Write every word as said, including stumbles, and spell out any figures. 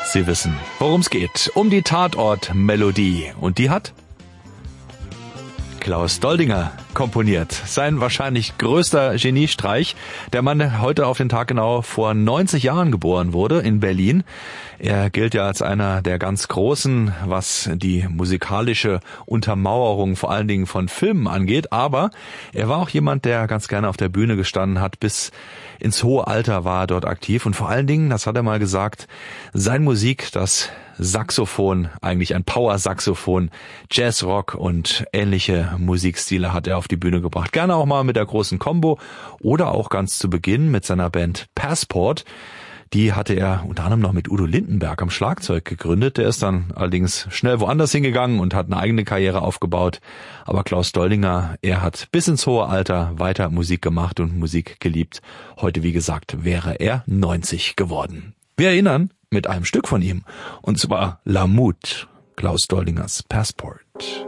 Sie wissen, worum es geht. Um die Tatort-Melodie. Und die hat Klaus Doldinger komponiert. Sein wahrscheinlich größter Geniestreich. Der Mann heute auf den Tag genau vor neunzig Jahren geboren wurde in Berlin. Er gilt ja als einer der ganz Großen, was die musikalische Untermauerung vor allen Dingen von Filmen angeht. Aber er war auch jemand, der ganz gerne auf der Bühne gestanden hat. Bis ins hohe Alter war er dort aktiv. Und vor allen Dingen, das hat er mal gesagt, sein Musik, das Saxophon, eigentlich ein Power-Saxophon, Jazzrock und ähnliche Musikstile hat er auf die Bühne gebracht. Gerne auch mal mit der großen Combo oder auch ganz zu Beginn mit seiner Band Passport. Die hatte er unter anderem noch mit Udo Lindenberg am Schlagzeug gegründet. Der ist dann allerdings schnell woanders hingegangen und hat eine eigene Karriere aufgebaut. Aber Klaus Doldinger, er hat bis ins hohe Alter weiter Musik gemacht und Musik geliebt. Heute, wie gesagt, wäre er neunzig geworden. Wir erinnern mit einem Stück von ihm, und zwar La Mout, Klaus Doldingers Passport.